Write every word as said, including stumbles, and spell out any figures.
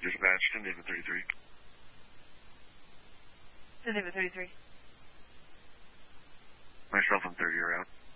Dispatch, ten David thirty-three. ten David thirty-three. Myself on thirty around.